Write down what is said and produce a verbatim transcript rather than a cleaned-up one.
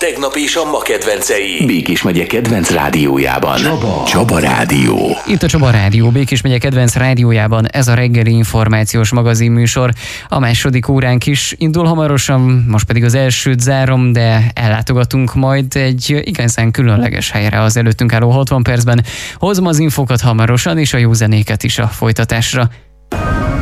tegnap és a ma kedvencei. Békés megye kedvenc rádiójában. Csaba. Csaba Rádió. Itt a Csaba Rádió, Békés megye kedvenc rádiójában ez a reggeli információs magazinműsor. A második óránk is indul hamarosan, most pedig az elsőt zárom, de ellátogatunk majd egy igazán különleges helyre az előttünk álló hatvan percben. Hozom az infokat hamarosan, és a jó zenéket is a folytatásra.